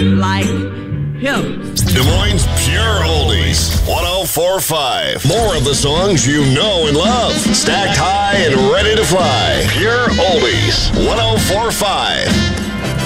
like him. Des Moines Pure Oldies, 104.5. More of the songs you know and love. Stacked high and ready to fly. Pure Oldies, 104.5.